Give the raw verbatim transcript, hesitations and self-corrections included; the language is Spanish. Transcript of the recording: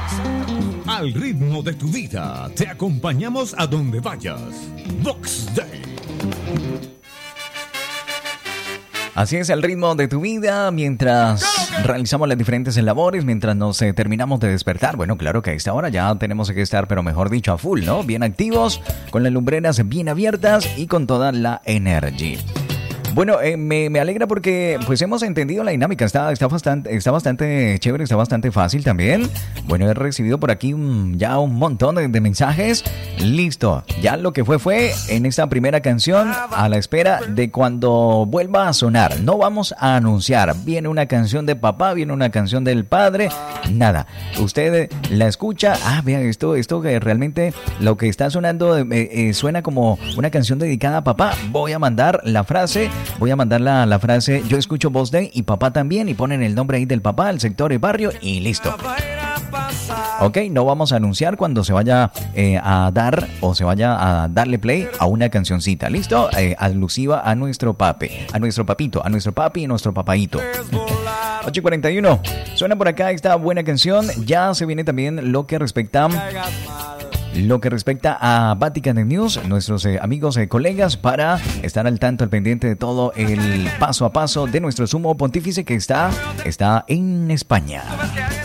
Al ritmo de tu vida, te acompañamos a donde vayas. Vox Day. Así es el ritmo de tu vida mientras realizamos las diferentes labores, mientras nos eh, terminamos de despertar. Bueno, claro que a esta hora ya tenemos que estar, pero mejor dicho, a full, ¿no? Bien activos, con las lumbreras bien abiertas y con toda la energía. Bueno, eh, me, me alegra porque pues hemos entendido la dinámica, está, está, bastante, está bastante chévere, está bastante fácil también. Bueno, he recibido por aquí un, ya un montón de, de mensajes. Listo, ya lo que fue fue en esta primera canción a la espera de cuando vuelva a sonar. No vamos a anunciar, viene una canción de papá, viene una canción del padre, nada. Usted la escucha, ah, vea esto, esto que realmente lo que está sonando eh, eh, suena como una canción dedicada a papá. Voy a mandar la frase. Voy a mandar la, la frase, yo escucho Vox Day y papá también, y ponen el nombre ahí del papá, el sector, el barrio y listo. Ok, no vamos a anunciar cuando se vaya eh, a dar o se vaya a darle play a una cancioncita, ¿listo? Eh, alusiva a nuestro pape, a nuestro papito, a nuestro papi y a nuestro papaito. ocho y cuarenta y uno, suena por acá esta buena canción, ya se viene también lo que respecta... Lo que respecta a Vatican News, nuestros eh, amigos y eh, colegas, para estar al tanto, al pendiente de todo el paso a paso de nuestro sumo pontífice que está, está en España.